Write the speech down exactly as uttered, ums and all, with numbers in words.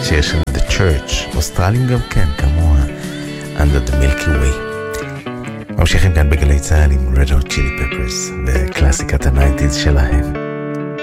שיש The Church, אוסטרלים גם כן, כמוה, Under the Milky Way. ממשיכים כאן בגלי צהל עם Red Hot Chili Peppers, וקלאסיקת ה-תשעים שלהם.